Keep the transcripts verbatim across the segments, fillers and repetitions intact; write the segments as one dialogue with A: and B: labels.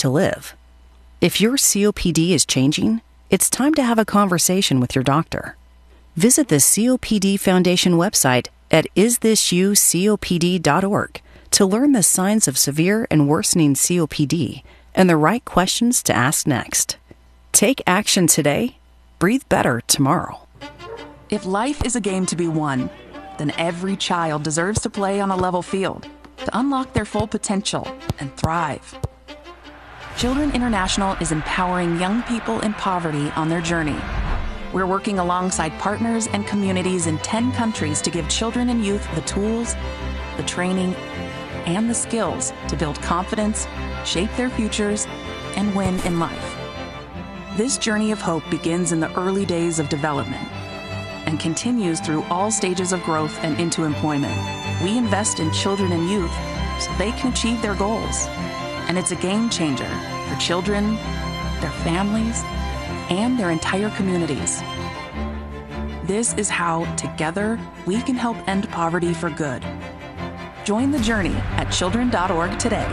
A: to live. If your C O P D is changing, it's time to have a conversation with your doctor. Visit the C O P D Foundation website at is this you C O P D dot org to learn the signs of severe and worsening C O P D and the right questions to ask next. Take action today. Breathe better tomorrow.
B: If life is a game to be won, then every child deserves to play on a level field to unlock their full potential and thrive. Children International is empowering young people in poverty on their journey. We're working alongside partners and communities in ten countries to give children and youth the tools, the training, and the skills to build confidence, shape their futures, and win in life. This journey of hope begins in the early days of development and continues through all stages of growth and into employment. We invest in children and youth so they can achieve their goals. And it's a game changer for children, their families, and their entire communities. This is how, together, we can help end poverty for good. Join the journey at children dot org today.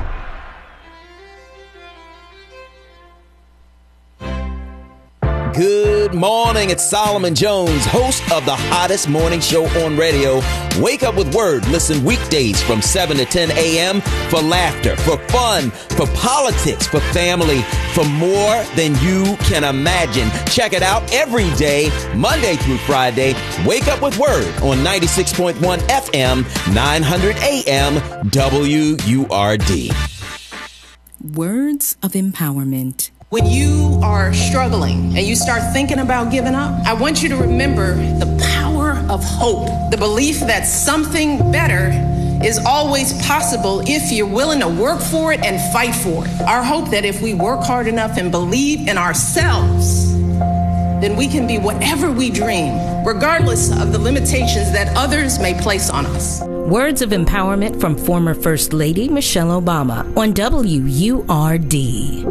C: Good morning. It's Solomon Jones, host of the hottest morning show on radio. Wake up with Word. Listen weekdays from seven to ten a.m. for laughter, for fun, for politics, for family, for more than you can imagine. Check it out every day, Monday through Friday. Wake up with Word on ninety-six point one F M, nine hundred A M, W U R D.
D: Words of empowerment.
E: When you are struggling and you start thinking about giving up, I want you to remember the power of hope, the belief that something better is always possible if you're willing to work for it and fight for it. Our hope that if we work hard enough and believe in ourselves, then we can be whatever we dream, regardless of the limitations that others may place on us.
D: Words of empowerment from former First Lady Michelle Obama on W U R D.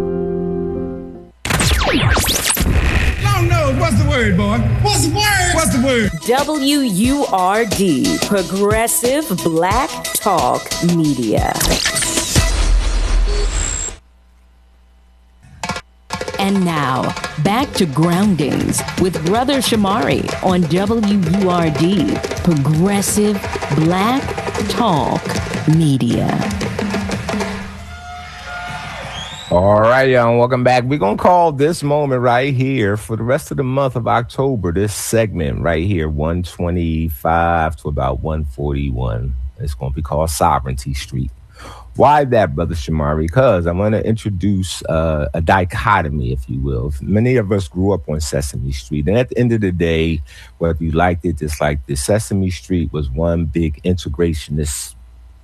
F: Long nose, what's the word, boy? What's the word? What's the word?
G: W U R D, Progressive Black Talk Media.
D: And now, back to Groundings with Brother Shamari on W U R D, Progressive Black Talk Media.
H: All right, y'all, welcome back. We're going to call this moment right here for the rest of the month of October, this segment right here, one twenty-five to about one forty-one. It's going to be called Sovereignty Street. Why that, Brother Shamari? Because I'm going to introduce uh, a dichotomy, if you will. Many of us grew up on Sesame Street. And at the end of the day, whether you liked it, disliked it, Sesame Street was one big integrationist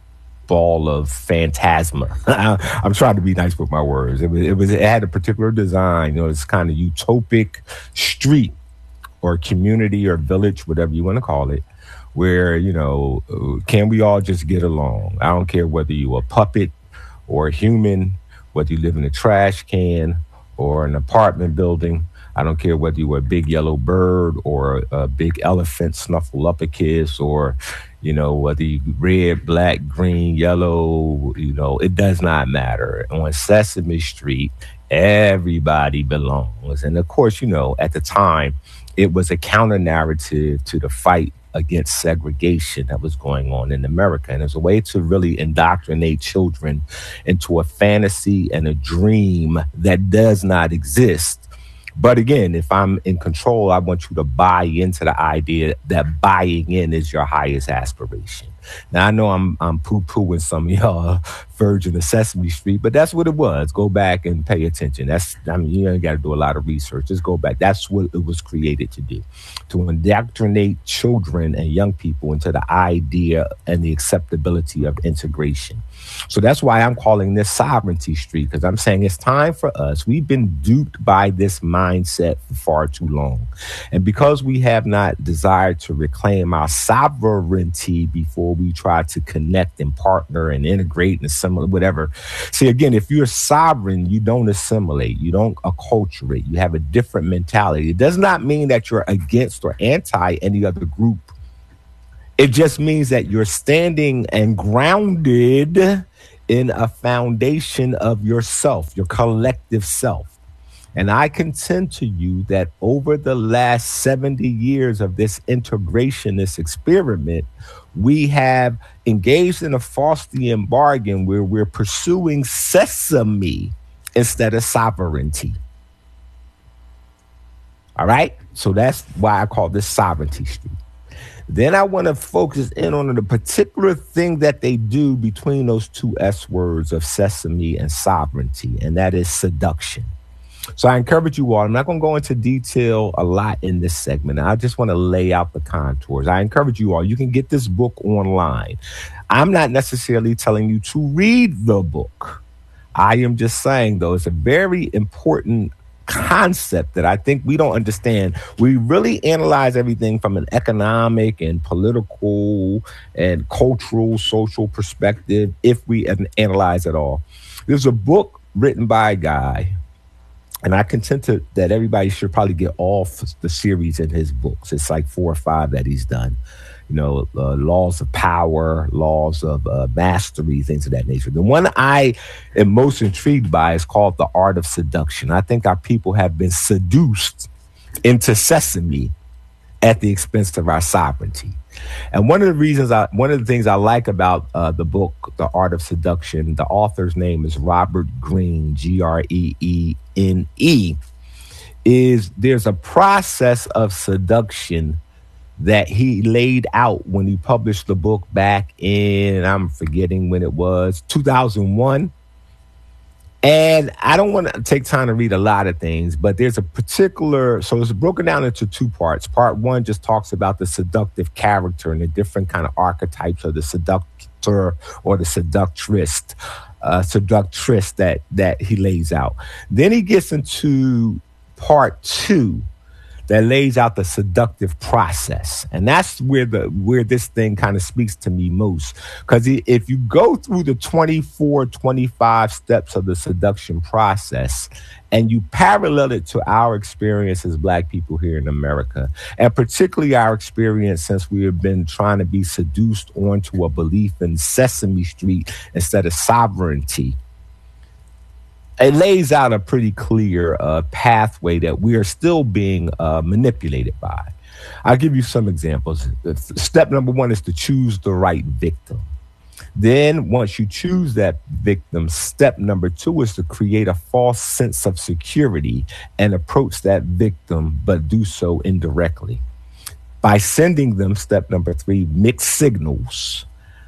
H: ball of phantasma. I'm trying to be nice with my words. It was, it was, it had a particular design. You know, it's kind of utopic street or community or village, whatever you want to call it, where, you know, can we all just get along? I don't care whether you're a puppet or a human, whether you live in a trash can or an apartment building. I don't care whether you're a big yellow bird or a big elephant, Snuffleupagus, or, you know, whether you red, black, green, yellow, you know, it does not matter. On Sesame Street, everybody belongs. And of course, you know, at the time, it was a counter narrative to the fight against segregation that was going on in America. And it's a way to really indoctrinate children into a fantasy and a dream that does not exist. But again, if I'm in control, I want you to buy into the idea that buying in is your highest aspiration. Now, I know I'm I'm poo-pooing some of y'all version of Sesame Street, but that's what it was. Go back and pay attention. That's, I mean, you ain't got to do a lot of research. Just go back. That's what it was created to do, to indoctrinate children and young people into the idea and the acceptability of integration. So that's why I'm calling this Sovereignty Street, because I'm saying it's time for us. We've been duped by this mindset for far too long. And because we have not desired to reclaim our sovereignty before we try to connect and partner and integrate and assimilate, whatever. See, again, if you're sovereign, you don't assimilate. You don't acculturate. You have a different mentality. It does not mean that you're against or anti any other group. It just means that you're standing and grounded in a foundation of yourself, your collective self. And I contend to you that over the last seventy years of this integration, this experiment, we have engaged in a Faustian bargain where we're pursuing sesame instead of sovereignty. All right? So that's why I call this Sovereignty Street. Then I want to focus in on the particular thing that they do between those two S words of sesame and sovereignty, and that is seduction. So I encourage you all, I'm not going to go into detail a lot in this segment. I just want to lay out the contours. I encourage you all, you can get this book online. I'm not necessarily telling you to read the book. I am just saying, though, it's a very important concept that I think we don't understand. We really analyze everything from an economic and political and cultural, social perspective, if we analyze it all. There's a book written by a guy, and I contend to, that everybody should probably get all the series in his books. It's like four or five that he's done. You know, uh, laws of power, laws of uh, mastery, things of that nature. The one I am most intrigued by is called The Art of Seduction. I think our people have been seduced into sesame at the expense of our sovereignty. And one of the reasons, I, one of the things I like about uh, the book, The Art of Seduction, the author's name is Robert Greene, G R E E N E, is there's a process of seduction that he laid out when he published the book back in, I'm forgetting when it was, two thousand one. And I don't want to take time to read a lot of things, but there's a particular, so it's broken down into two parts. Part one just talks about the seductive character and the different kind of archetypes of the seductor or the seductress, uh, seductress that, that he lays out. Then he gets into part two, that lays out the seductive process. And that's where the where this thing kind of speaks to me most. Because if you go through the twenty-four, twenty-five steps of the seduction process and you parallel it to our experience as Black people here in America, and particularly our experience since we have been trying to be seduced onto a belief in Sesame Street instead of sovereignty, it lays out a pretty clear uh, pathway that we are still being uh, manipulated by. I'll give you some examples. Step number one is to choose the right victim. Then once you choose that victim, step number two is to create a false sense of security and approach that victim, but do so indirectly. By sending them, step number three, mixed signals.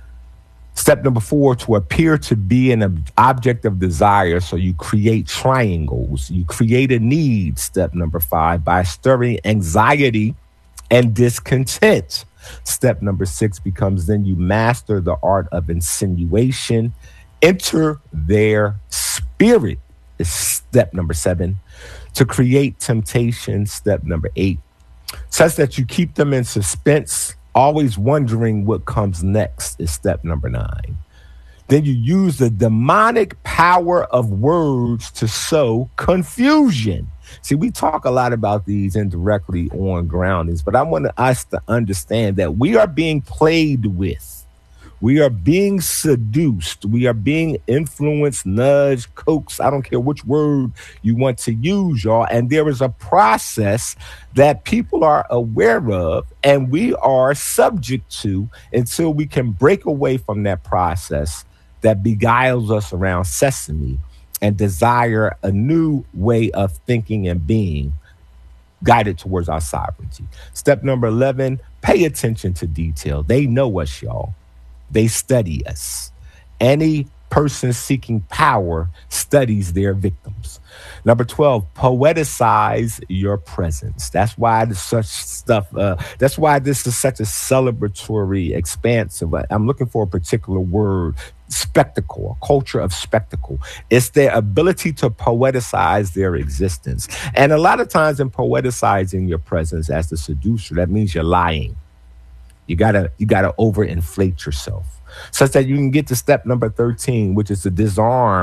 H: Step number four, to appear to be an ob- object of desire. So you create triangles. You create a need, step number five, by stirring anxiety and discontent. Step number six becomes then you master the art of insinuation. Enter their spirit is step number seven. To create temptation, step number eight. Such that you keep them in suspense, always wondering what comes next, is step number nine. Then you use the demonic power of words to sow confusion. See, we talk a lot about these indirectly on Groundings, but I want us to understand that we are being played with. We are being seduced. We are being influenced, nudged, coaxed. I don't care which word you want to use, y'all. And there is a process that people are aware of and we are subject to until we can break away from that process that beguiles us around sesame and desire a new way of thinking and being guided towards our sovereignty. Step number eleven, pay attention to detail. They know us, y'all. They study us. Any person seeking power studies their victims. Number twelve, poeticize your presence. That's why this such stuff, uh, that's why this is such a celebratory, expansive, I'm looking for a particular word, spectacle, a culture of spectacle. It's their ability to poeticize their existence. And a lot of times in poeticizing your presence as the seducer, that means you're lying. You gotta, you gotta overinflate yourself such that you can get to step number thirteen, which is to disarm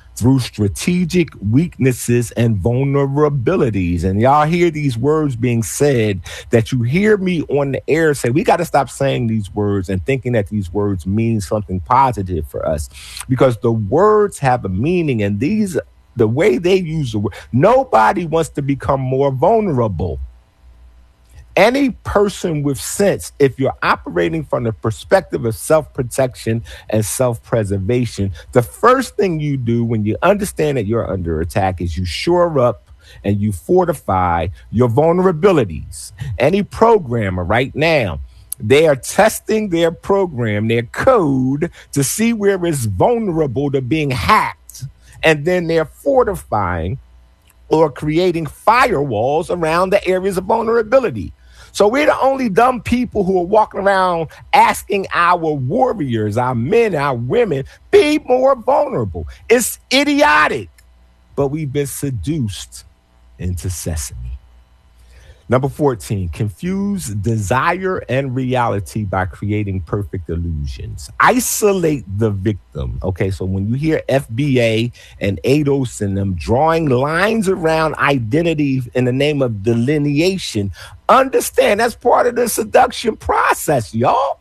H: through strategic weaknesses and vulnerabilities. And y'all hear these words being said that you hear me on the air say, we got to stop saying these words and thinking that these words mean something positive for us, because the words have a meaning, and these, the way they use the word, nobody wants to become more vulnerable. Any person with sense, if you're operating from the perspective of self-protection and self-preservation, the first thing you do when you understand that you're under attack is you shore up and you fortify your vulnerabilities. Any programmer right now, they are testing their program, their code, to see where it's vulnerable to being hacked. And then they're fortifying or creating firewalls around the areas of vulnerability. So we're the only dumb people who are walking around asking our warriors, our men, our women, be more vulnerable. It's idiotic, but we've been seduced into sesame. Number fourteen, confuse desire and reality by creating perfect illusions. Isolate the victim. Okay, so when you hear F B A and ADOS and them drawing lines around identity in the name of delineation, understand that's part of the seduction process, y'all.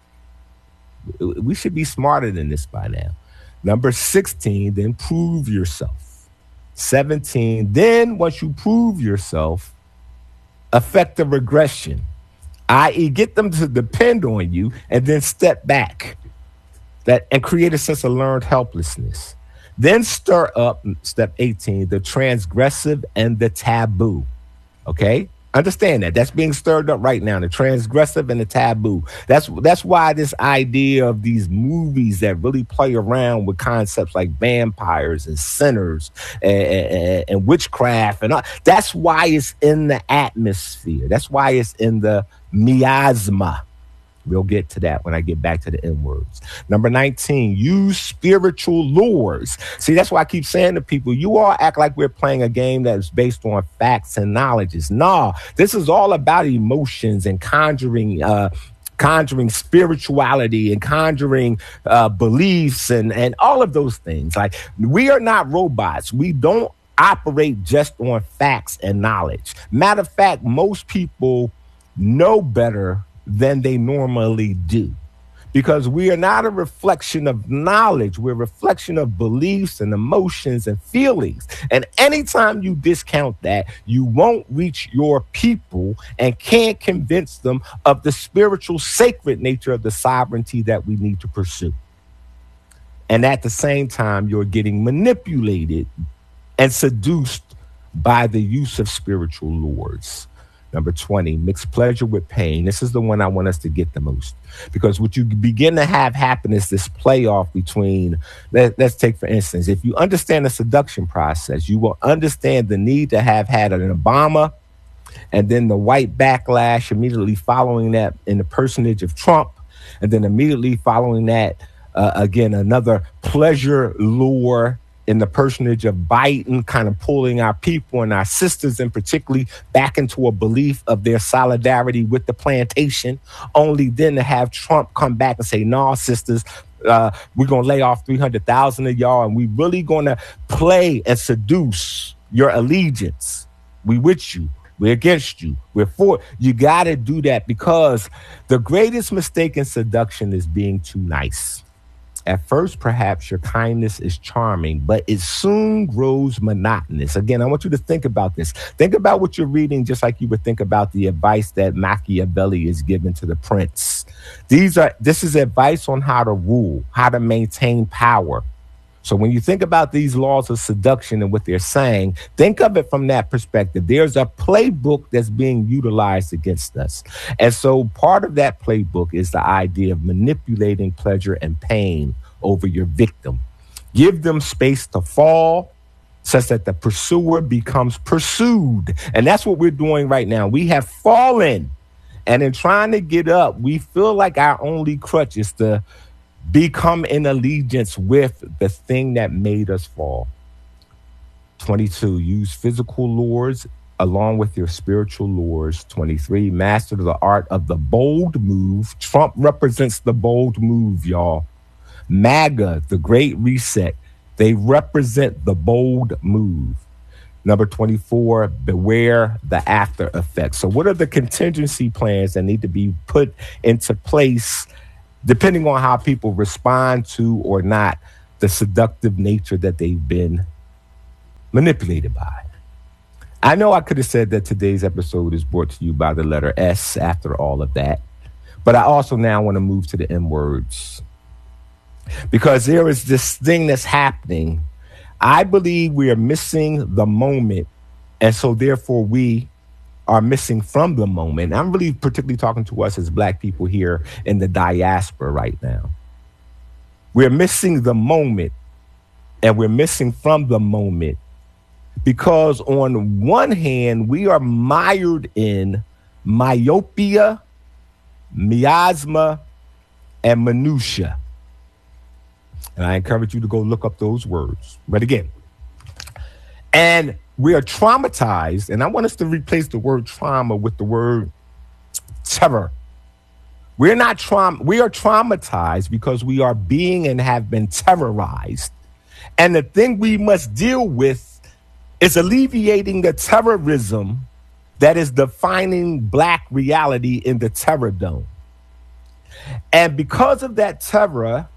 H: We should be smarter than this by now. Number sixteen, then prove yourself. seventeen, then once you prove yourself, effective regression, that is get them to depend on you and then step back that and create a sense of learned helplessness. Then stir up, step eighteen, the transgressive and the taboo. Okay? Understand that. That's being stirred up right now, the transgressive and the taboo. That's that's why this idea of these movies that really play around with concepts like vampires and sinners and, and, and witchcraft, and all, that's why it's in the atmosphere. That's why it's in the miasma. We'll get to that when I get back to the N words. Number nineteen, use spiritual lures. See, that's why I keep saying to people, you all act like we're playing a game that is based on facts and knowledges. Nah, this is all about emotions and conjuring, uh, conjuring spirituality and conjuring uh, beliefs and, and all of those things. Like, we are not robots. We don't operate just on facts and knowledge. Matter of fact, most people know better than they normally do, because we are not a reflection of knowledge. We're a reflection of beliefs and emotions and feelings. And anytime you discount that, you won't reach your people and can't convince them of the spiritual sacred nature of the sovereignty that we need to pursue. And at the same time, you're getting manipulated and seduced by the use of spiritual lures. Number twenty, mix pleasure with pain. This is the one I want us to get the most, because what you begin to have happen is this playoff between, let, let's take, for instance, if you understand the seduction process, you will understand the need to have had an Obama and then the white backlash immediately following that in the personage of Trump, and then immediately following that, uh, again, another pleasure lure in the personage of Biden, kind of pulling our people and our sisters in particularly back into a belief of their solidarity with the plantation, only then to have Trump come back and say, nah, sisters, uh, we're going to lay off three hundred thousand of y'all, and we really going to play and seduce your allegiance. We with you. We're against you. We're for you. Got to do that, because the greatest mistake in seduction is being too nice. At first, perhaps your kindness is charming, but it soon grows monotonous. Again, I want you to think about this. Think about what you're reading, just like you would think about the advice that Machiavelli is giving to the prince. These are this is advice on how to rule, how to maintain power. So when you think about these laws of seduction and what they're saying, think of it from that perspective. There's a playbook that's being utilized against us. And so part of that playbook is the idea of manipulating pleasure and pain over your victim. Give them space to fall such that the pursuer becomes pursued. And that's what we're doing right now. We have fallen. And in trying to get up, we feel like our only crutch is to become in allegiance with the thing that made us fall. twenty-two, use physical lures along with your spiritual lures. twenty-three, master the art of the bold move. Trump represents the bold move, y'all. MAGA, the Great Reset, They represent the bold move. Number twenty-four, beware the after effects. So what are the contingency plans that need to be put into place depending on how people respond to or not the seductive nature that they've been manipulated by? I know I could have said that today's episode is brought to you by the letter S after all of that, but I also now want to move to the M words because there is this thing that's happening. I believe we are missing the moment, and so therefore we are missing from the moment. I'm really particularly talking to us as Black people here in the diaspora right now. We're missing the moment, and we're missing from the moment because on one hand, we are mired in myopia, miasma, and minutia. And I encourage you to go look up those words. But again, and we are traumatized, and I want us to replace the word trauma with the word terror. We're not trauma. We are traumatized because we are being and have been terrorized. And the thing we must deal with is alleviating the terrorism that is defining Black reality in the terror dome. And because of that terrorism,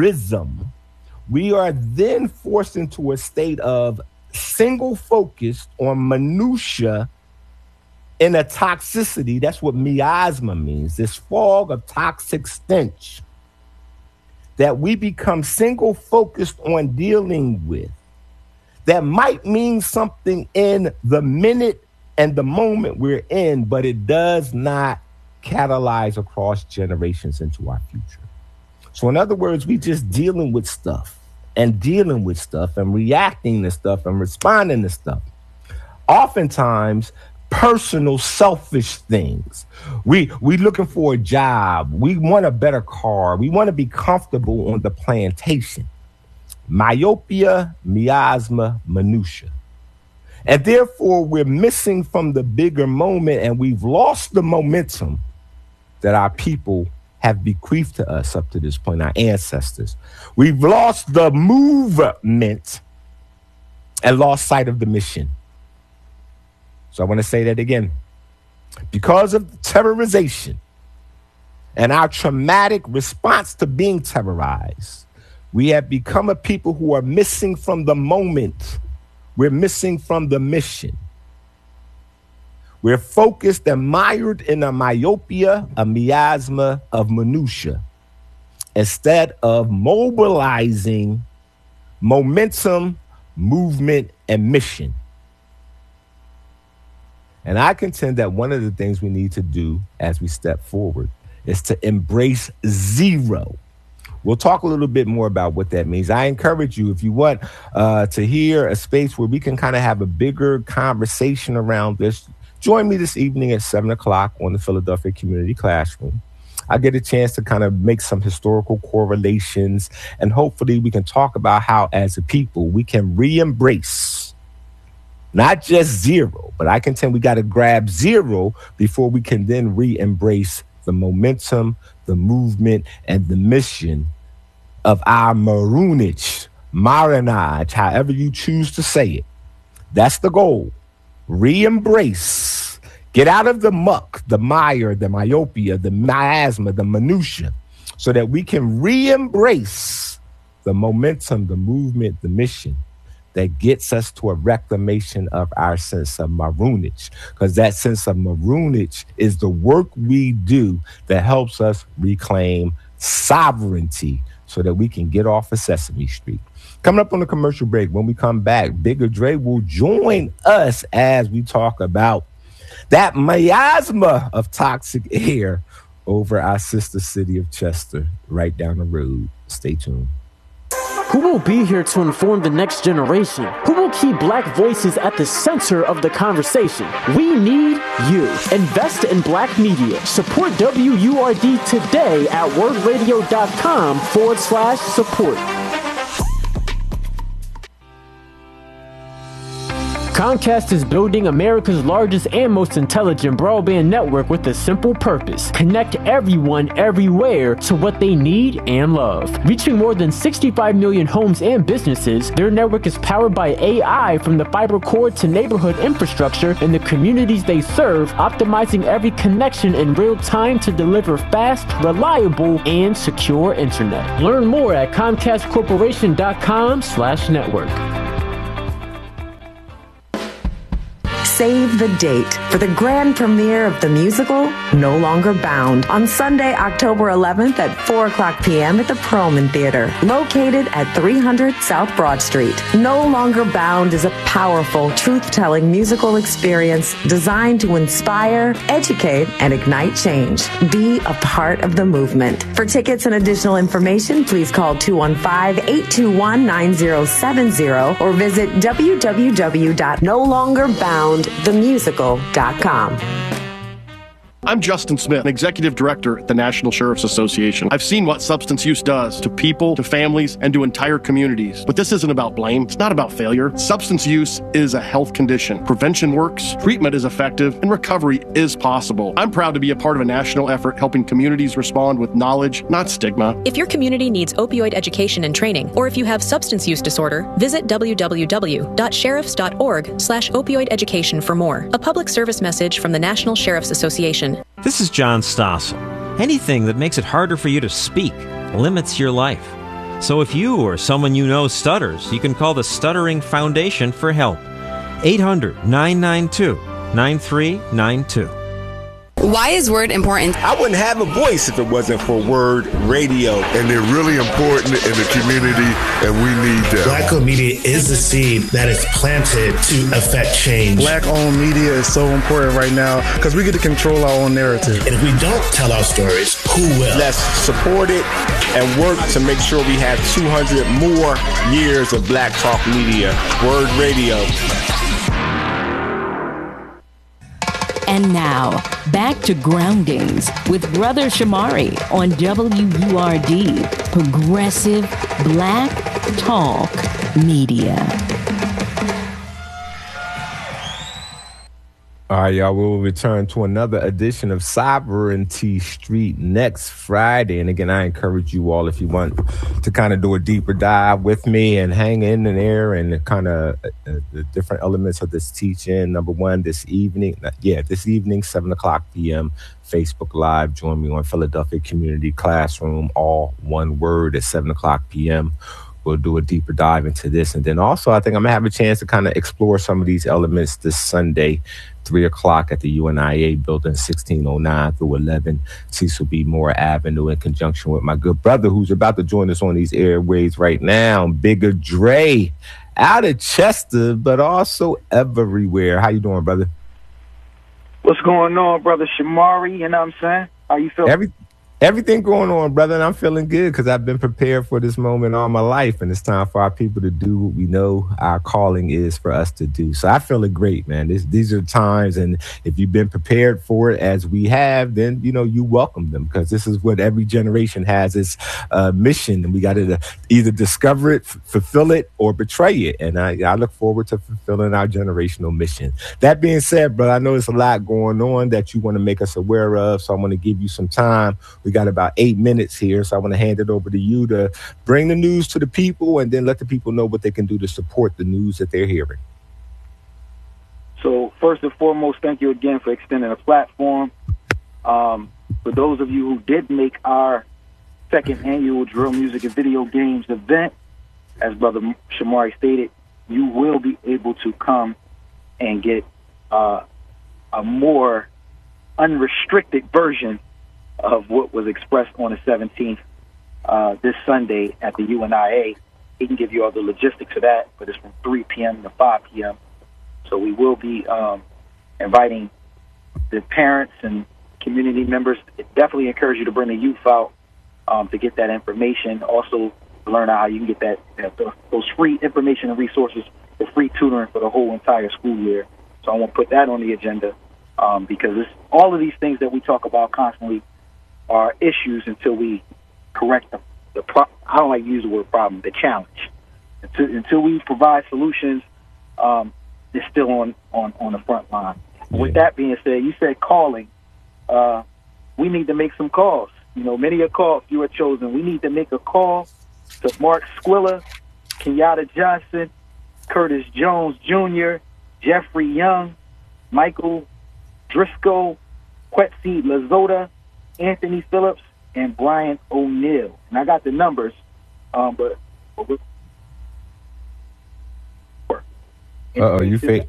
H: we are then forced into a state of single focus on minutia in a toxicity. That's what miasma means, this fog of toxic stench that we become single focused on dealing with that might mean something in the minute and the moment we're in, but it does not catalyze across generations into our future. So in other words, we just dealing with stuff and dealing with stuff and reacting to stuff and responding to stuff. Oftentimes, personal, selfish things. We we looking for a job. We want a better car. We want to be comfortable on the plantation. Myopia, miasma, minutia. And therefore, we're missing from the bigger moment, and we've lost the momentum that our people have bequeathed to us up to this point, our ancestors. We've lost the movement and lost sight of the mission. So I want to say that again. Because of terrorization and our traumatic response to being terrorized, we have become a people who are missing from the moment. We're missing from the mission. We're focused and mired in a myopia, a miasma of minutia, instead of mobilizing momentum, movement, and mission. And I contend that one of the things we need to do as we step forward is to embrace zero. We'll talk a little bit more about what that means. I encourage you, if you want uh, to hear a space where we can kind of have a bigger conversation around this, join me this evening at seven o'clock on the Philadelphia Community Classroom. I get a chance to kind of make some historical correlations, and hopefully we can talk about how, as a people, we can re-embrace not just zero, but I contend we got to grab zero before we can then re-embrace the momentum, the movement, and the mission of our maroonage, marinage, however you choose to say it. That's the goal. Re-embrace. Get out of the muck, the mire, the myopia, the miasma, the minutia, so that we can re-embrace the momentum, the movement, the mission that gets us to a reclamation of our sense of maroonage. Because that sense of maroonage is the work we do that helps us reclaim sovereignty so that we can get off of Sesame Street. Coming up on the commercial break, when we come back, Bigger Dre will join us as we talk about that miasma of toxic air over our sister city of Chester, right down the road. Stay tuned.
I: Who will be here to inform the next generation? Who will keep Black voices at the center of the conversation? We need you. Invest in Black media. Support W U R D today at wordradio.com forward slash support. Comcast is building America's largest and most intelligent broadband network with a simple purpose: connect everyone everywhere to what they need and love. Reaching more than sixty-five million homes and businesses, their network is powered by A I from the fiber core to neighborhood infrastructure in the communities they serve, optimizing every connection in real time to deliver fast, reliable, and secure internet. Learn more at Comcast Corporation dot com slash network.
J: Save the date for the grand premiere of the musical No Longer Bound on Sunday, October eleventh at four o'clock p.m. at the Perlman Theater, located at three hundred South Broad Street. No Longer Bound is a powerful, truth-telling musical experience designed to inspire, educate, and ignite change. Be a part of the movement. For tickets and additional information, please call two one five, eight two one, nine zero seven zero or visit w w w dot no longer bound the musical dot com.
K: I'm Justin Smith, Executive Director at the National Sheriff's Association. I've seen what substance use does to people, to families, and to entire communities. But this isn't about blame. It's not about failure. Substance use is a health condition. Prevention works, treatment is effective, and recovery is possible. I'm proud to be a part of a national effort helping communities respond with knowledge, not stigma.
L: If your community needs opioid education and training, or if you have substance use disorder, visit w w w dot sheriffs dot org slash opioid education for more. A public service message from the National Sheriff's Association.
M: This is John Stossel. Anything that makes it harder for you to speak limits your life. So if you or someone you know stutters, you can call the Stuttering Foundation for help. eight hundred, nine nine two, nine three nine two.
N: Why is Word important?
O: I wouldn't have a voice if it wasn't for Word Radio.
P: And they're really important in the community, and we need them.
Q: Black-owned media is the seed that is planted to affect change.
R: Black-owned media is so important right now because we get to control our own narrative.
Q: And if we don't tell our stories, who will?
O: Let's support it and work to make sure we have two hundred more years of Black Talk Media. Word Radio.
D: And now, back to Groundings with Brother Shamari on W U R D, Progressive Black Talk Media.
H: All right, y'all, we will return to another edition of Sovereignty Street next Friday. And again, I encourage you all, if you want to kind of do a deeper dive with me and hang in there and kind of uh, the different elements of this teaching. Number one, this evening, yeah, this evening, seven o'clock p.m., Facebook Live. Join me on Philadelphia Community Classroom, all one word, at seven o'clock p.m. We'll do a deeper dive into this. And then also, I think I'm going to have a chance to kind of explore some of these elements this Sunday, three o'clock at the U N I A building, sixteen oh nine through eleven, Cecil B. Moore Avenue, in conjunction with my good brother who's about to join us on these airways right now, Bigger Dre, out of Chester, but also everywhere. How you doing, brother?
S: What's going on, Brother Shamari? You know what I'm saying? How you feeling?
H: Every, everything going on, brother, and I'm feeling good because I've been prepared for this moment all my life, and it's time for our people to do what we know our calling is for us to do. So I feel great, man. This, these are times, and if you've been prepared for it as we have, then, you know, you welcome them, because this is what every generation has, its uh, mission, and we got to either discover it, f- fulfill it, or betray it. And I, I look forward to fulfilling our generational mission. That being said, brother, I know there's a lot going on that you want to make us aware of, so I'm going to give you some time. We got about eight minutes here, so I want to hand it over to you to bring the news to the people and then let the people know what they can do to support the news that they're hearing.
S: So first and foremost, thank you again for extending a platform. Um, for those of you who did make our second annual Drill Music and Video Games event, as Brother Shamari stated, you will be able to come and get uh, a more unrestricted version of what was expressed on the seventeenth, uh, this Sunday at the U N I A. He can give you all the logistics of that, but it's from three p.m. to five p.m. So we will be um, inviting the parents and community members. Definitely encourage you to bring the youth out um, to get that information. Also, learn how you can get that uh, those free information and resources for free tutoring for the whole entire school year. So I want to put that on the agenda um, because it's, all of these things that we talk about constantly are issues until we correct the, the pro- I don't like to use the word problem, the challenge. Until, until we provide solutions um, is still on, on, on the front line. Yeah. With that being said, you said calling. Uh, we need to make some calls. You know, many are called, few are chosen. We need to make a call to Mark Squilla, Kenyatta Johnson, Curtis Jones Junior, Jeffrey Young, Michael Driscoll, Quetzi Lazota, Anthony Phillips, and Brian O'Neill. And I got the numbers, um, but... but
H: Uh-oh, you fade.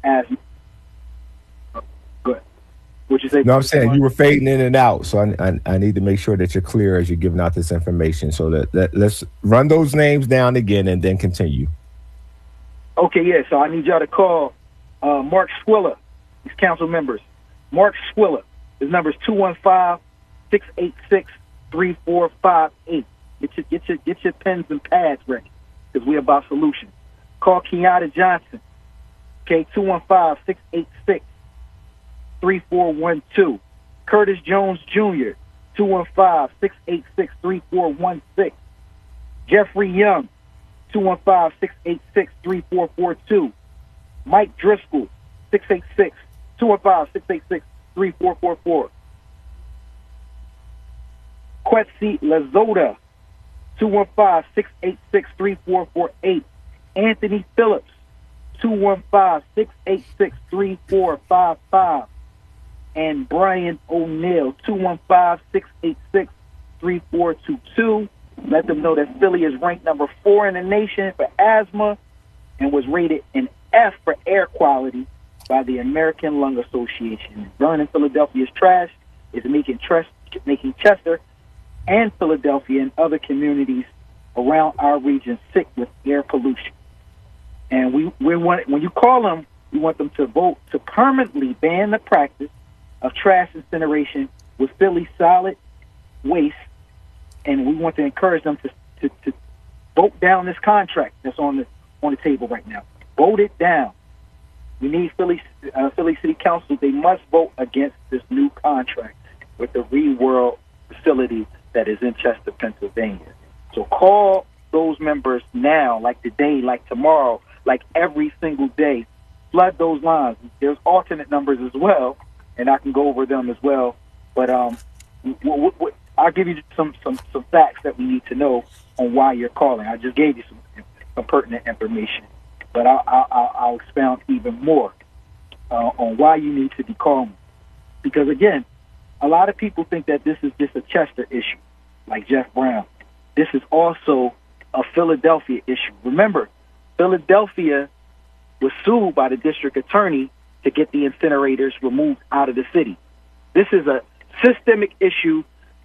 S: Go ahead. What'd you say?
H: No, I'm saying you were fading in and out, so I, I, I need to make sure that you're clear as you're giving out this information. So that, that let's run those names down again and then continue.
S: Okay, yeah, so I need y'all to call uh, Mark Squilla, these council members. Mark Squilla, his number is two one five, six eight six, three four five eight. Get your, get your, get your pens and pads ready, because we're about solutions. Call Kenyatta Johnson. Okay, two one five, six eight six, three four one two. Curtis Jones Junior, two one five, six eight six, three four one six. Jeffrey Young, two one five, six eight six, three four four two. Mike Driscoll, six eight six, two one five, six eight six, three four four four. Quetzi Lazota, two one five, six eight six, three four four eight. Anthony Phillips, two one five, six eight six, three four five five. And Brian O'Neill, two one five, six eight six, three four two two. Let them know that Philly is ranked number four in the nation for asthma and was rated an F for air quality by the American Lung Association. Burning Philadelphia's trash is making, tres- making Chester and Philadelphia and other communities around our region sick with air pollution. And we, we want, when you call them, we want them to vote to permanently ban the practice of trash incineration with Philly solid waste, and we want to encourage them to, to, to vote down this contract that's on the on the table right now. Vote it down. We need Philly uh, Philly City Council. They must vote against this new contract with the ReWorld facility that is in Chester, Pennsylvania. So call those members now, like today, like tomorrow, like every single day. Flood those lines. There's alternate numbers as well, and I can go over them as well. But um, w- w- w- I'll give you some, some, some facts that we need to know on why you're calling. I just gave you some, some pertinent information, but I'll, I'll, I'll expound even more uh, on why you need to be calling. Because, again, a lot of people think that this is just a Chester issue, like Jeff Brown. This is also a Philadelphia issue. Remember, Philadelphia was sued by the district attorney to get the incinerators removed out of the city. This is a systemic issue.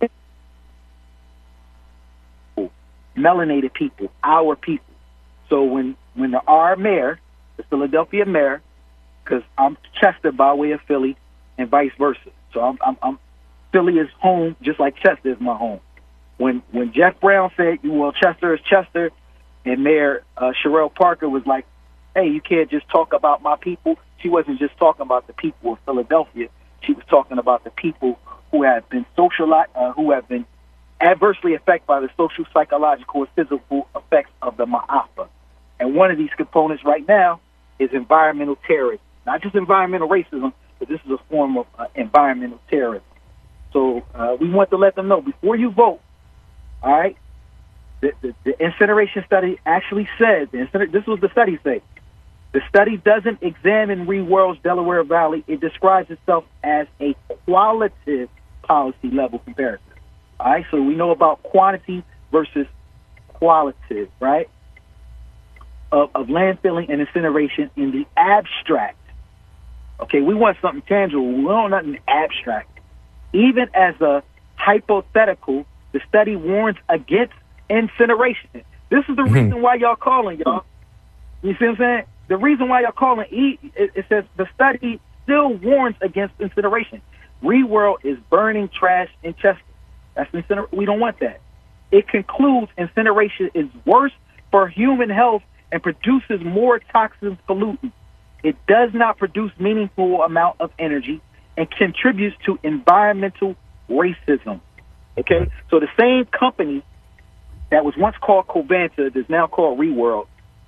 S: Melanated people, our people. So when, when the, our mayor, the Philadelphia mayor, because I'm Chester by way of Philly and vice versa. So I'm, I'm, I'm Philly is home just like Chester is my home. When when Jeff Brown said, well, Chester is Chester, and Mayor uh, Sherelle Parker was like, hey, you can't just talk about my people. She wasn't just talking about the people of Philadelphia. She was talking about the people who have been socialized, uh, who have been adversely affected by the social, psychological, and physical effects of the Ma'afa. And one of these components right now is environmental terrorism. Not just environmental racism, but this is a form of uh, environmental terrorism. So uh, we want to let them know, before you vote, all right, the, the, the incineration study actually says, the incinerator, this was the study say, the study doesn't examine ReWorld's Delaware Valley. It describes itself as a qualitative policy level comparison. All right, so we know about quantity versus qualitative, right, of, of landfilling and incineration in the abstract. Okay, we want something tangible. We don't want nothing abstract. Even as a hypothetical, the study warns against incineration. This is the mm-hmm. reason why y'all calling, y'all. You see what I'm saying? The reason why y'all calling, it, it says the study still warns against incineration. ReWorld is burning trash in Chester. That's incineration. We don't want that. It concludes incineration is worse for human health and produces more toxins, pollutants. It does not produce meaningful amount of energy and contributes to environmental racism. Okay, so the same company that was once called Covanta, that's now called ReWorld,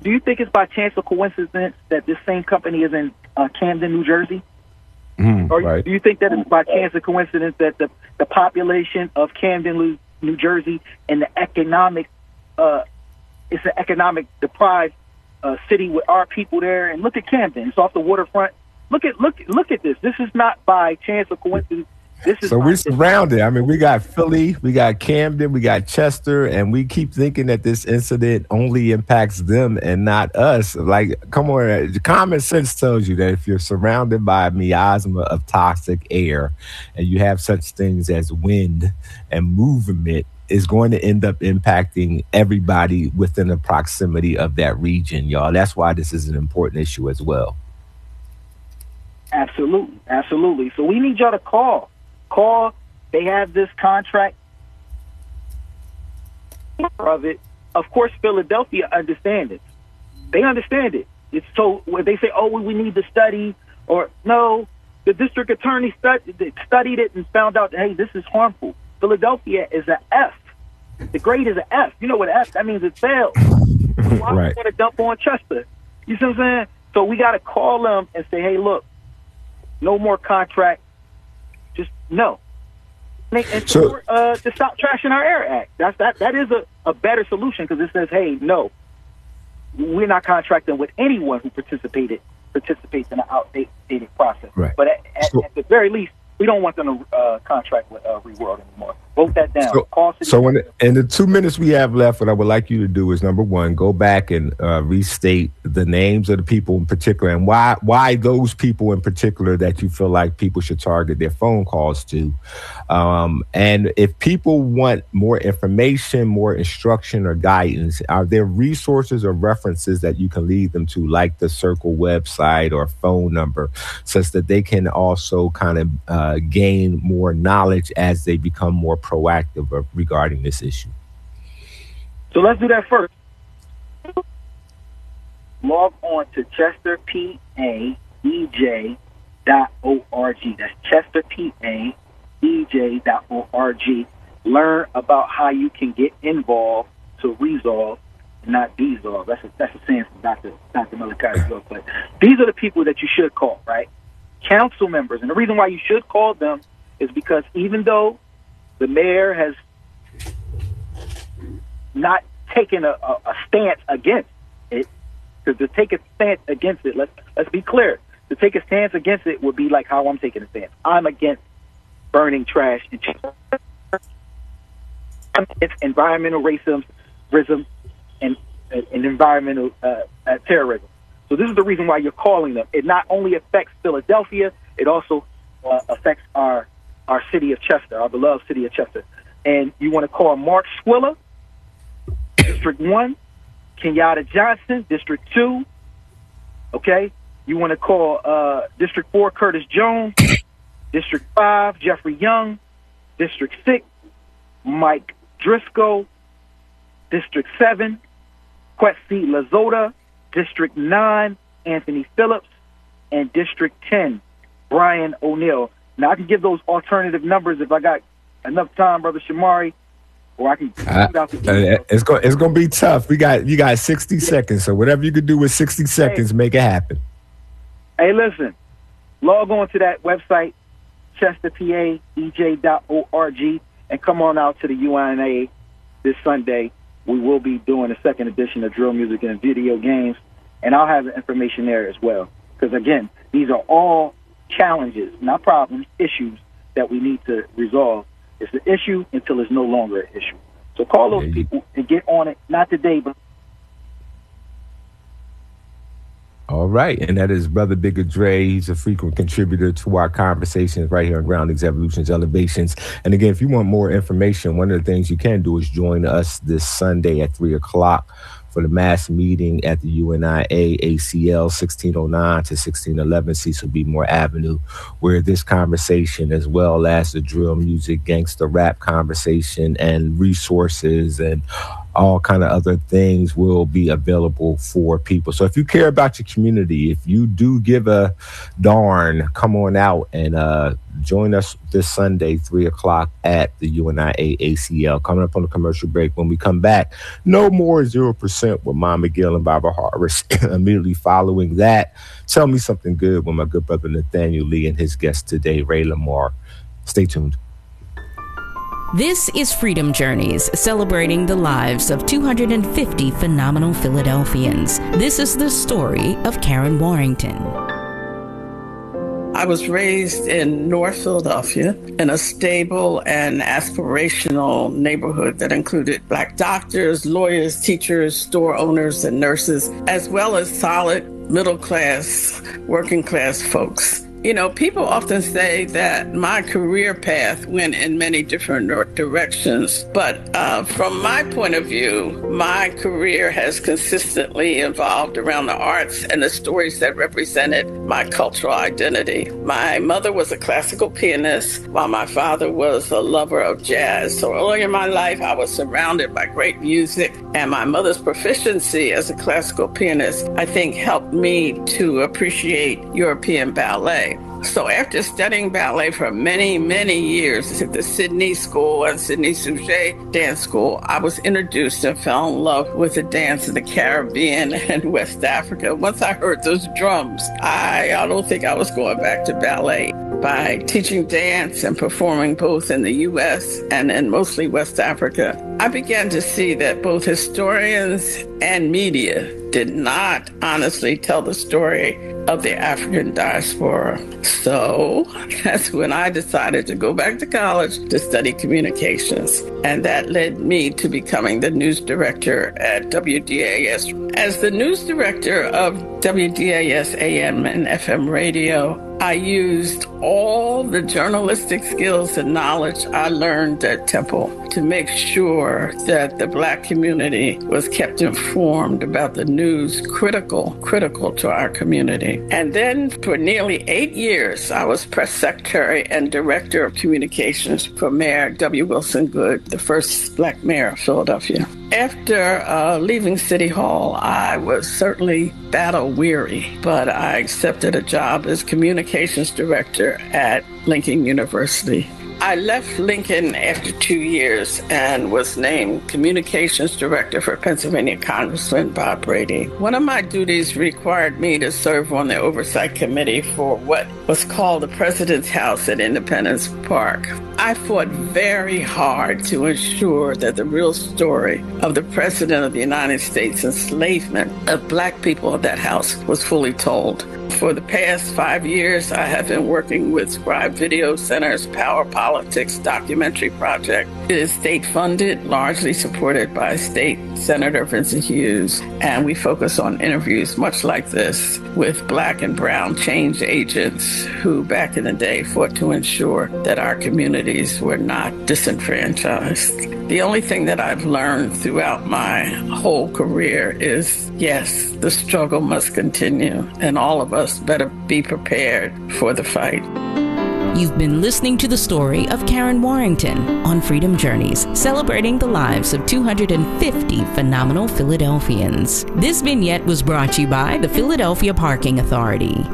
S: do you think it's by chance or coincidence that this same company is in uh, Camden, New Jersey?
H: Mm,
S: or
H: right.
S: do you think that it's by chance or coincidence that the, the population of Camden, New Jersey, and the economic, uh, it's an economic deprived uh, city with our people there? And look at Camden; it's off the waterfront. Look at look look at this. This is not by chance or coincidence. This is
H: so we're surrounded. I mean, we got Philly, we got Camden, we got Chester, and we keep thinking that this incident only impacts them and not us. Like, come on, common sense tells you that if you're surrounded by a miasma of toxic air and you have such things as wind and movement, is going to end up impacting everybody within the proximity of that region, y'all. That's why this is an important issue as well.
S: Absolutely, absolutely. So we need y'all to call. Call. They have this contract of it. Of course, Philadelphia understands it. They understand it. It's so when they say, "Oh, we need to study," or no, the district attorney studied studied it and found out, hey, this is harmful. Philadelphia is an F. The grade is an F. You know what F? That means it failed. Why are we going to dump on Chester? You see what I'm saying? So we got to call them and say, hey, look, no more contract. Just no. And, and
H: so,
S: uh, to stop trashing our air act. That's that. That is a, a better solution because it says, hey, no, we're not contracting with anyone who participated participates in an outdated process.
H: Right.
S: But at, at,
H: so,
S: at the very least, we don't want them to uh, contract with uh, Reworld anymore. Vote that down.
H: So,
S: Call City
H: so in, the, in the two minutes we have left, what I would like you to do is, number one, go back and uh, restate the names of the people in particular and why why those people in particular that you feel like people should target their phone calls to. Um, and if people want more information, more instruction or guidance, are there resources or references that you can lead them to, like the Circle website or phone number, such that they can also kind of uh, gain more knowledge as they become more proactive regarding this issue?
S: So let's do that first. Log on to chester p a e j dot org. That's chester p a e j dot org. Learn about how you can get involved to resolve, not dissolve. That's a, that's a saying from Doctor Doctor Malachi's book. But these are the people that you should call, right? Council members. And the reason why you should call them is because even though the mayor has not taken a, a, a stance against it, because to take a stance against it, let's let's be clear. To take a stance against it would be like how I'm taking a stance. I'm against burning trash and I'm against environmental racism, racism and, and environmental uh, uh, terrorism. So this is the reason why you're calling them. It not only affects Philadelphia, it also uh, affects our our city of Chester, our beloved city of Chester. And you want to call Mark Swiller, District one, Kenyatta Johnson, District two, okay? You want to call uh, District four, Curtis Jones, District five, Jeffrey Young, District six, Mike Driscoll, District seven, Quetzi Lazota, District nine, Anthony Phillips, and District ten, Brian O'Neill. Now, I can give those alternative numbers if I got enough time, Brother Shamari, or I can
H: uh,
S: out the
H: uh, it's going it's going to be tough. We got you got sixty seconds, so whatever you could do with sixty seconds, hey, make it happen.
S: Hey, listen, log on to that website, chester p a e j dot org, and come on out to the U N A this Sunday. We will be doing a second edition of Drill Music and Video Games, and I'll have the information there as well. Because, again, these are all challenges, not problems, issues that we need to resolve. It's an issue until it's no longer an issue. So call those yeah, people and get on it, not today, but...
H: All right, and that is Brother Bigger Dre. He's a frequent contributor to our conversations right here on Groundings, Evolutions, Elevations. And again, if you want more information, one of the things you can do is join us this Sunday at three o'clock for the mass meeting at the U N I A A C L sixteen oh nine to sixteen eleven Cecil B. Moore Avenue, where this conversation, as well as the drill music, gangster rap conversation, and resources and all kind of other things will be available for people. So if you care about your community, if you do give a darn, come on out and uh, join us this Sunday, three o'clock at the U N I A A C L. Coming up on the commercial break. When we come back, no more zero percent with Mom McGill and Barbara Harris. Immediately following that, Tell Me Something Good with my good brother Nathaniel Lee and his guest today, Ray Lamar. Stay tuned.
D: This is Freedom Journeys, celebrating the lives of two hundred fifty phenomenal Philadelphians. This is the story of Karen Warrington.
T: I was raised in North Philadelphia in a stable and aspirational neighborhood that included Black doctors, lawyers, teachers, store owners, and nurses, as well as solid middle-class, working-class folks. You know, people often say that my career path went in many different directions, but uh, from my point of view, my career has consistently evolved around the arts and the stories that represented my cultural identity. My mother was a classical pianist, while my father was a lover of jazz. So early in my life, I was surrounded by great music, and my mother's proficiency as a classical pianist, I think, helped me to appreciate European ballet. So after studying ballet for many, many years at the Sydney School and Sydney Suchet Dance School, I was introduced and fell in love with the dance of the Caribbean and West Africa. Once I heard those drums, I, I don't think I was going back to ballet. By teaching dance and performing both in the U S and in mostly West Africa, I began to see that both historians and media did not honestly tell the story of the African diaspora. So that's when I decided to go back to college to study communications. And that led me to becoming the news director at W D A S. As the news director of W D A S A M and F M radio, I used all the journalistic skills and knowledge I learned at Temple to make sure that the Black community was kept informed about the news critical, critical to our community. And then for nearly eight years, I was press secretary and director of communications for Mayor W. Wilson Goode, the first Black mayor of Philadelphia. After uh, leaving City Hall, I was certainly battle-weary, but I accepted a job as communications director at Lincoln University. I left Lincoln after two years and was named communications director for Pennsylvania Congressman Bob Brady. One of my duties required me to serve on the oversight committee for what was called the President's House at Independence Park. I fought very hard to ensure that the real story of the President of the United States' enslavement of Black people in that house was fully told. For the past five years, I have been working with Scribe Video Center's Power Politics documentary project. It is state-funded, largely supported by State Senator Vincent Hughes, and we focus on interviews much like this with Black and brown change agents who back in the day fought to ensure that our communities were not disenfranchised. The only thing that I've learned throughout my whole career is, yes, the struggle must continue, and all of us better be prepared for the fight.
D: You've been listening to the story of Karen Warrington on Freedom Journeys, celebrating the lives of two hundred fifty phenomenal Philadelphians. This vignette was brought to you by the Philadelphia Parking Authority.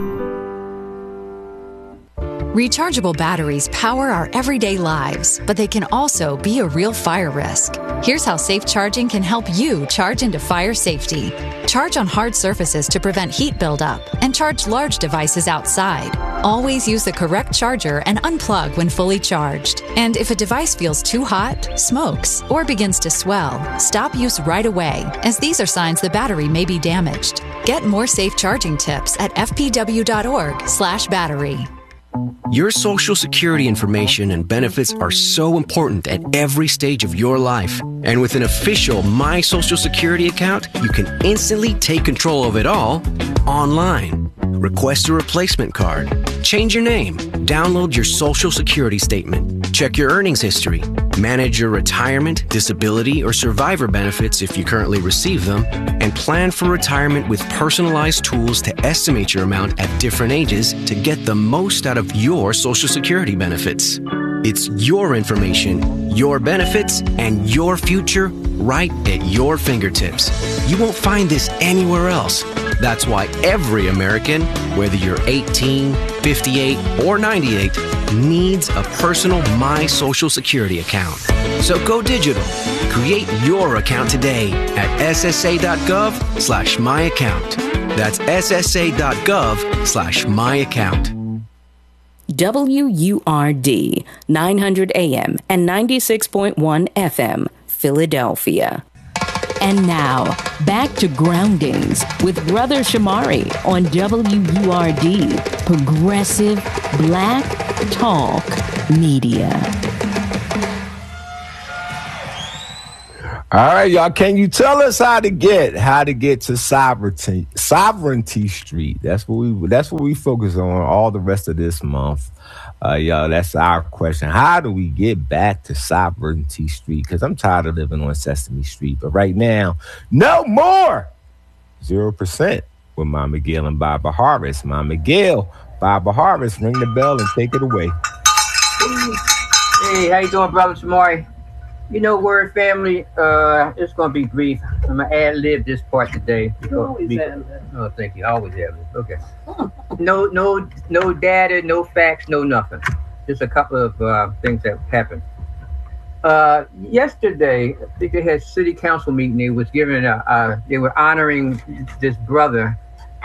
U: Rechargeable batteries power our everyday lives, but they can also be a real fire risk. Here's how safe charging can help you charge into fire safety. Charge on hard surfaces to prevent heat buildup, and charge large devices outside. Always use the correct charger and unplug when fully charged. And if a device feels too hot, smokes, or begins to swell, stop use right away, as these are signs the battery may be damaged. Get more safe charging tips at f p w dot org slash battery.
V: Your Social Security information and benefits are so important at every stage of your life. And with an official My Social Security account, you can instantly take control of it all online. Request a replacement card, change your name, download your Social Security statement, check your earnings history, manage your retirement, disability, or survivor benefits if you currently receive them, and plan for retirement with personalized tools to estimate your amount at different ages to get the most out of your Social Security benefits. It's your information, your benefits, and your future right at your fingertips. You won't find this anywhere else. That's why every American, whether you're eighteen, fifty-eight, or ninety-eight, needs a personal My Social Security account. So go digital. Create your account today at ssa.gov slash my account. That's ssa.gov slash my account.
D: W U R D, nine hundred A M and ninety-six point one F M, Philadelphia. And now, back to Groundings with Brother Shamari on W U R D, Progressive Black Talk Media.
H: All right, y'all. Can you tell us how to get how to get to Sovereignty Sovereignty Street? That's what we that's what we focus on all the rest of this month. Uh, y'all, that's our question. How do we get back to Sovereignty Street? Because I'm tired of living on Sesame Street. But right now, no more. Zero percent with Mama Gail and Barbara Harris. Mama Gail, Barbara Harris, ring the bell and take it away.
A: Hey, how you doing, Brother Shamari? You know, Word Family, uh, it's going to be brief. I'm going to ad-lib this part today.
B: You always
A: be-
B: ad-lib.
A: Oh, thank you. I always ad-lib. Okay. No, no, no data, no facts, no nothing. Just a couple of uh, things that happened. Uh, yesterday, I think they had city council meeting. They was giving a, uh, they were honoring this brother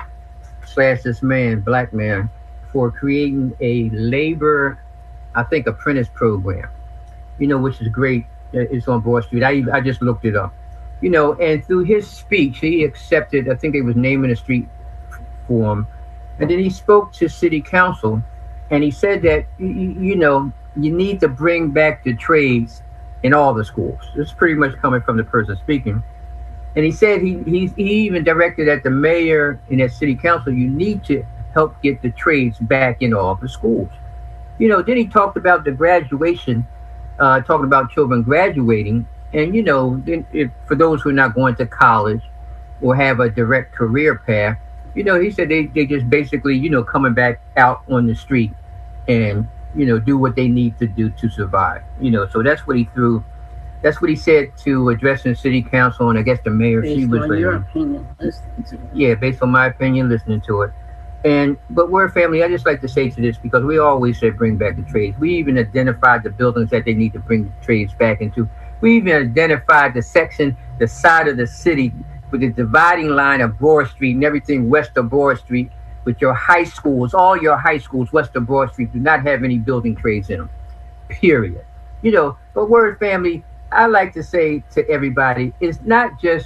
A: slash this man, black man, for creating a labor, I think, apprentice program. You know, which is great. It's on Broad Street. I I just looked it up. You know, and through his speech, he accepted, I think they was naming a street for him. And then he spoke to city council, and he said that, you, you know, you need to bring back the trades in all the schools. This is pretty much coming from the person speaking. And he said he, he, he even directed at the mayor and at city council, you need to help get the trades back in all the schools. You know, then he talked about the graduation, uh, talking about children graduating. And, you know, then if, for those who are not going to college or have a direct career path, you know, he said they, they just basically, you know, coming back out on the street and, you know, do what they need to do to survive. You know, so that's what he threw. That's what he said to addressing city council and I guess the mayor.
B: Based
A: she was
B: on
A: like,
B: your opinion, listening to it.
A: yeah, based on my opinion, listening to it. And but we're a family. I just like to say to this because we always said bring back the trades. We even identified the buildings that they need to bring the trades back into. We even identified the section, the side of the city with the dividing line of Broad Street and everything west of Broad Street with your high schools. All your high schools west of Broad Street do not have any building trades in them, period. You know, but Word Family, I like to say to everybody, it's not just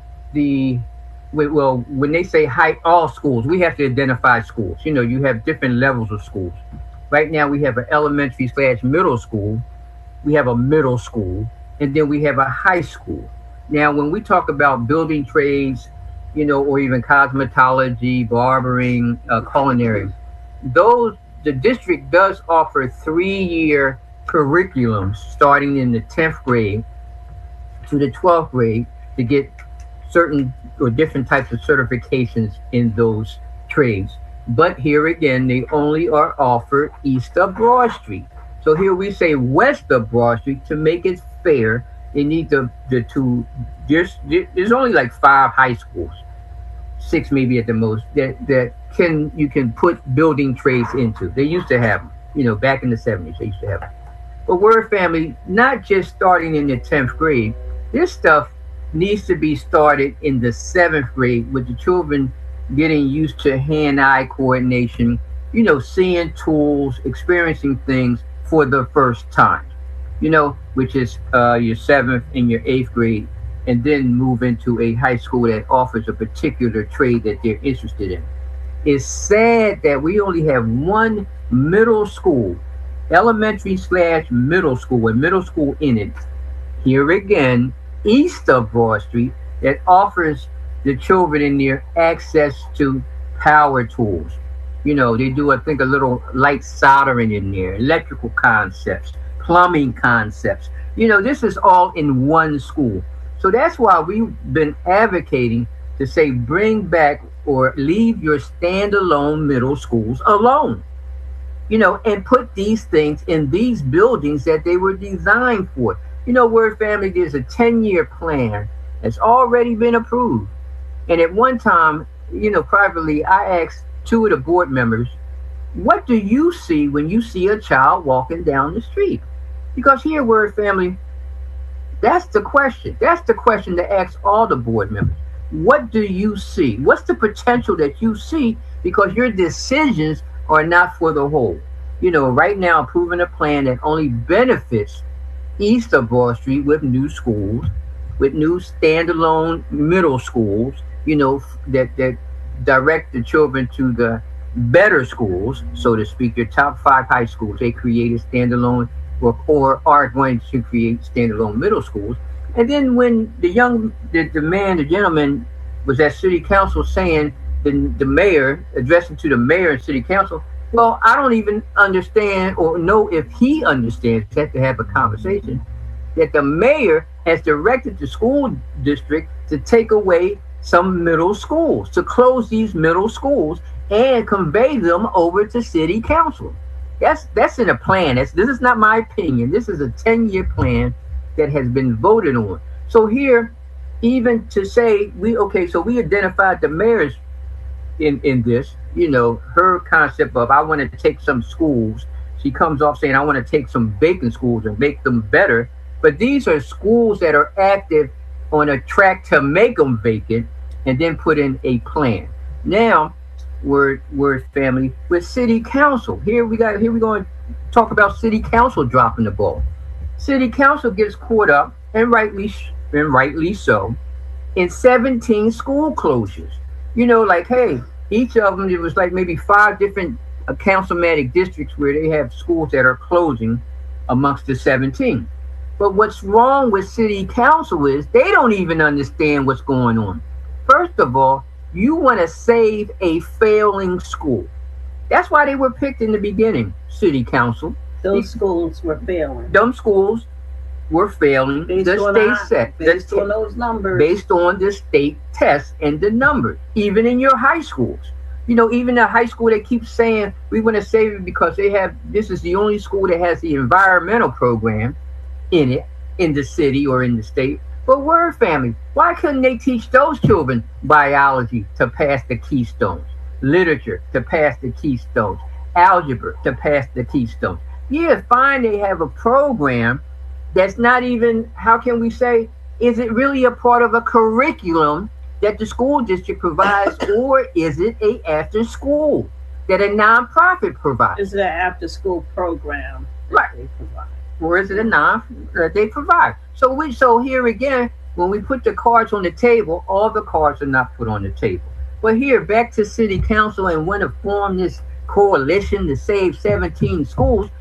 A: the, well, when they say high, all schools, we have to identify schools. You know, you have different levels of schools. Right now we have an elementary slash middle school. We have a middle school, and then we have a high school. Now, when we talk about building trades, you know, or even cosmetology, barbering, uh, culinary, those, the district does offer three-year curriculums starting in the tenth grade to the twelfth grade to get certain or different types of certifications in those trades. But here again, they only are offered east of Broad Street. So here we say west of Broad Street to make it fair. They need the, the two, there's, there's only like five high schools, six maybe at the most, that, that can you can put building trades into. They used to have them, you know, back in the seventies, they used to have them. But Word Family, not just starting in the tenth grade, this stuff needs to be started in the seventh grade with the children getting used to hand-eye coordination, you know, seeing tools, experiencing things for the first time. You know, which is uh, your seventh and your eighth grade, and then move into a high school that offers a particular trade that they're interested in. It's sad that we only have one middle school, elementary slash middle school, and middle school in it, here again, east of Broad Street, that offers the children in there access to power tools. You know, they do, I think, a little light soldering in there, electrical concepts, plumbing concepts. You know, this is all in one school. So that's why we've been advocating to say bring back or leave your standalone middle schools alone. you know, and put these things in these buildings that they were designed for. You know, Word Family, there's a ten-year plan that's already been approved. And at one time, you know, privately, I asked two of the board members, what do you see when you see a child walking down the street? Because here, Word Family, that's the question. That's the question to ask all the board members. What do you see? What's the potential that you see? Because your decisions are not for the whole. You know, right now, approving a plan that only benefits east of Broad Street with new schools, with new standalone middle schools, you know, that, that direct the children to the better schools, so to speak, your top five high schools. They created standalone or, or are going to create standalone middle schools. And then when the young, the, the man, the gentleman was at city council saying, the, the mayor, addressing to the mayor and city council, well, I don't even understand or know if he understands, have to have a conversation, that the mayor has directed the school district to take away some middle schools, to close these middle schools and convey them over to city council. That's that's in a plan. That's, this is not my opinion. This is a ten-year plan that has been voted on. So here, even to say, we okay, so we identified the mayor's in, in this, you know, her concept of, I want to take some schools. She comes off saying, I want to take some vacant schools and make them better. But these are schools that are active on a track to make them vacant and then put in a plan. Now, Word, Word Family, with city council. Here we got, here we're going to talk about city council dropping the ball. City council gets caught up, and rightly, and rightly so, in seventeen school closures. You know, like, hey, each of them, it was like maybe five different uh, councilmatic districts where they have schools that are closing amongst the seventeen. But what's wrong with city council is they don't even understand what's going on. First of all, you want to save a failing school. That's why they were picked in the beginning, city council.
B: Those schools were failing.
A: Them schools were failing.
B: Based
A: the
B: on
A: state
B: our-
A: set.
B: based
A: the,
B: on those numbers.
A: Based on the state tests and the numbers, even in your high schools. You know, even the high school, they keep saying, we want to save it because they have, this is the only school that has the environmental program in it, in the city or in the state. But Word Family, why couldn't they teach those children biology to pass the keystones, literature to pass the keystones, algebra to pass the keystones? Yeah, fine, they have a program that's not even, how can we say, is it really a part of a curriculum that the school district provides, or is it a after school that a nonprofit provides?
B: Is it an after school program that
A: Right.
B: they provide?
A: Or is it a non that they provide? So we so here again, when we put the cards on the table, all the cards are not put on the table. But here, back to city council and want to form this coalition to save seventeen schools,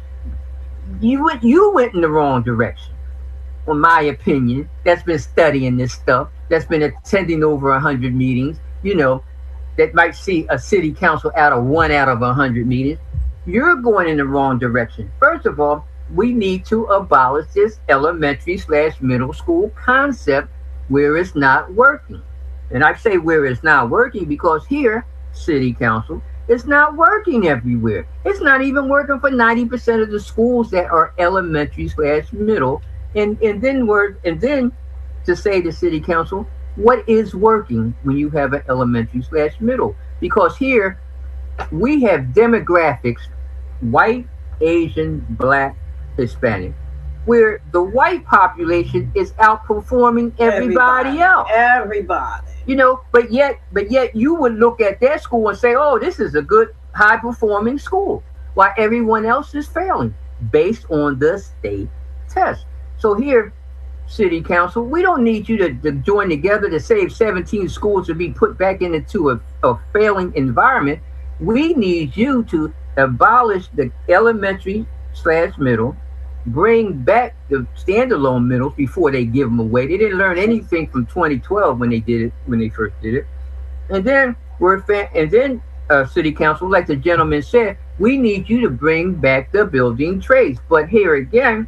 A: you went you went in the wrong direction, in my opinion. That's been studying this stuff, that's been attending over a hundred meetings, you know, that might see a city council out of one out of a hundred meetings. You're going in the wrong direction. First of all, we need to abolish this elementary slash middle school concept where it's not working. And I say where it's not working because here, city council, it's not working everywhere. It's not even working for ninety percent of the schools that are elementary slash middle. And and then we're and then to say to city council, what is working when you have an elementary slash middle? Because here we have demographics, white, Asian, black, Hispanic, where the white population is outperforming everybody,
B: Everybody.
A: else.
B: Everybody.
A: You know, but yet, but yet you would look at that school and say, oh, this is a good high performing school, while everyone else is failing based on the state test. So here, city council, we don't need you to, to join together to save seventeen schools to be put back into a, a failing environment. We need you to abolish the elementary slash middle, bring back the standalone middles before they give them away. They didn't learn anything from twenty twelve when they did it, when they first did it. And then we're fa- and then uh, city council, like the gentleman said, we need you to bring back the building trades. But here again,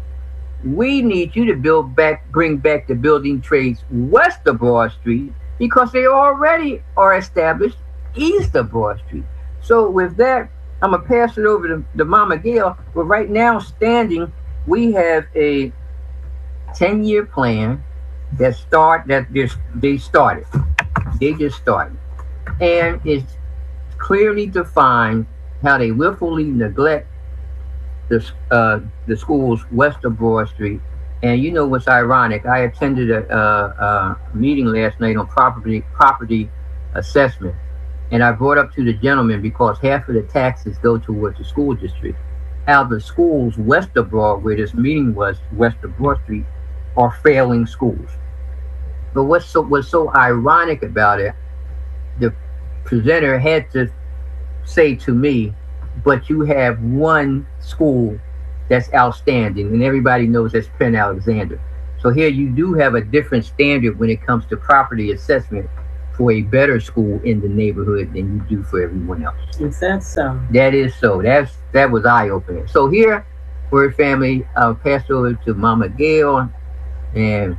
A: we need you to build back, bring back the building trades west of Broad Street because they already are established east of Broad Street. So with that, I'm gonna pass it over to, to Mama Gail. But right now, standing, we have a ten-year plan that start that this they started. They just started, and it's clearly defined how they willfully neglect the uh, the schools west of Broad Street. And you know what's ironic? I attended a, a, a meeting last night on property property assessment, and I brought up to the gentleman because half of the taxes go towards the school district. How the schools west of Broad, where this meeting was, west of Broad Street, are failing schools. But what's so what's so ironic about it? The presenter had to say to me, "But you have one school that's outstanding," and everybody knows that's Penn Alexander. So here you do have a different standard when it comes to property assessment for a better school in the neighborhood than you do for everyone else.
B: Is that so?
A: That is so. That's that was eye-opening. So here, Word Family, I'll pass over to Mama Gail, and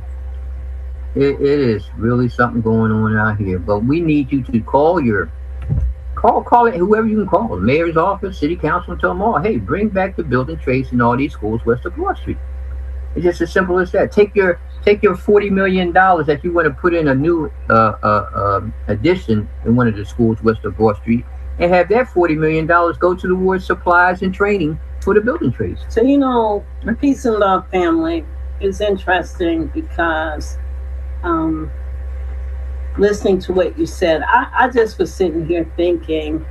A: it, it is really something going on out here. But we need you to call your Call, call it whoever you can call, the mayor's office, city council, and tell them all, hey, bring back the building trades in all these schools west of Broad Street. It's just as simple as that. Take your take your forty million dollars that you want to put in a new uh, uh, uh, addition in one of the schools west of Broad Street, and have that forty million dollars go to the ward supplies and training for the building trades.
B: So, you know, Peace and Love Family is interesting because um, listening to what you said, I, I just was sitting here thinking,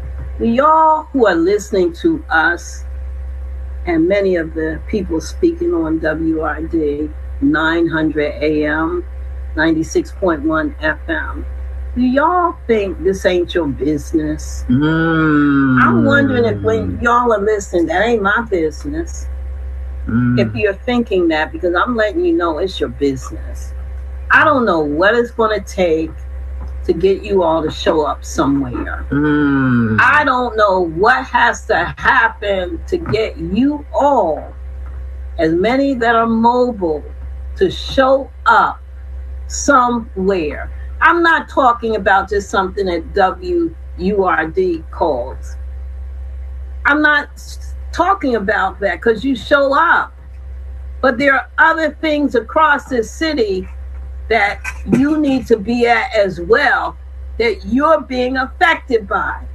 B: y'all who are listening to us and many of the people speaking on W R D nine hundred A M, ninety-six point one F M, do y'all think this ain't your business?
A: Mm.
B: I'm wondering if when y'all are listening, that ain't my business. Mm. If you're thinking that, because I'm letting you know it's your business. I don't know what it's going to take to get you all to show up somewhere.
A: Mm.
B: I don't know what has to happen to get you all, as many that are mobile, to show up somewhere. I'm not talking about just something that W U R D calls. I'm not talking about that, because you show up. But there are other things across this city that you need to be at as well, that you're being affected by.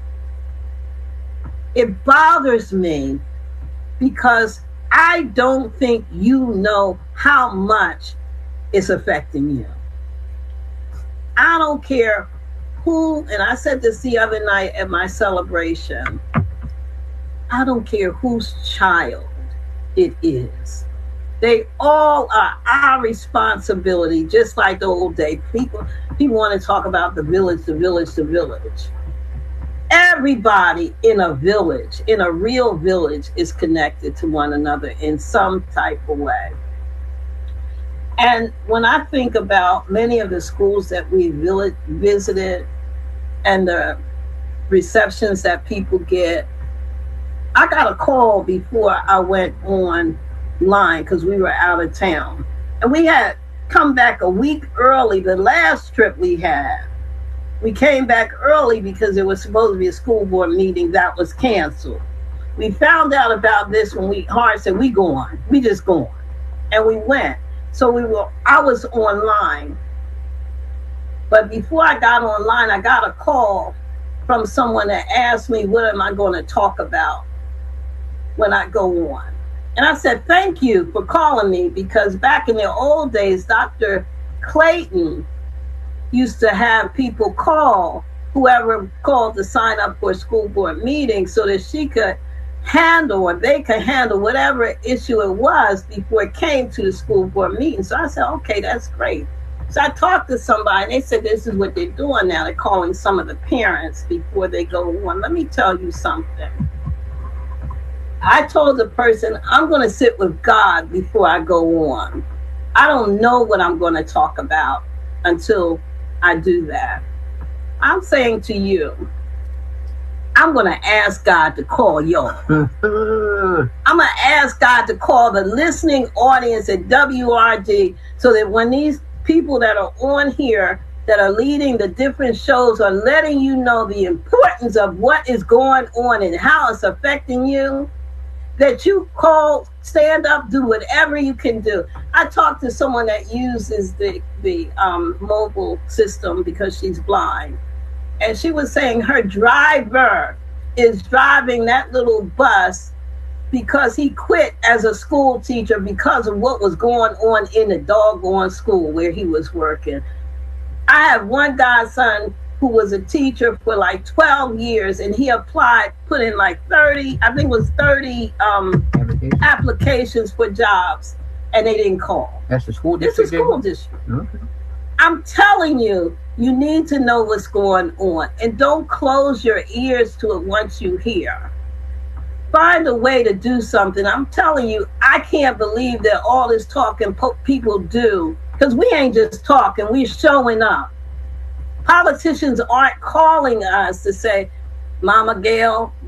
B: It bothers me because I don't think you know how much it's affecting you. I don't care who, and I said this the other night at my celebration, I don't care whose child it is. They all are our responsibility, just like the old day. People, people want to talk about the village, the village, the village. Everybody in a village, in a real village, is connected to one another in some type of way. And when I think about many of the schools that we visited and the receptions that people get, I got a call before I went on line because we were out of town, and we had come back a week early. The last trip we had, we came back early because it was supposed to be a school board meeting that was canceled. We found out about this when we Hart said, we going, we just going, and we went. So we were, I was online, but before I got online, I got a call from someone that asked me, what am I going to talk about when I go on? And I said, thank you for calling me, because back in the old days, Doctor Clayton used to have people call whoever called to sign up for a school board meeting so that she could handle, or they could handle whatever issue it was before it came to the school board meeting. So I said, okay, that's great. So I talked to somebody, and they said this is what they're doing now. They're calling some of the parents before they go on. Let me tell you something. I told the person, I'm going to sit with God before I go on. I don't know what I'm going to talk about until I do that. I'm saying to you, I'm going to ask God to call y'all. I'm going to ask God to call the listening audience at W R D so that when these people that are on here that are leading the different shows are letting you know the importance of what is going on and how it's affecting you, that you call, stand up, do whatever you can do. I talked to someone that uses the, the um, mobile system because she's blind. And she was saying her driver is driving that little bus because he quit as a school teacher because of what was going on in the doggone school where he was working. I have one godson who was a teacher for like twelve years, and he applied, put in like thirty, I think it was thirty um, applications for jobs, and they didn't call.
A: That's the school
B: district? It's a school district.
A: Okay.
B: I'm telling you, you need to know what's going on, and don't close your ears to it once you hear. Find a way to do something. I'm telling you, I can't believe that all this talking po- people do, because we ain't just talking, we're showing up. Politicians aren't calling us to say, Mama Gail,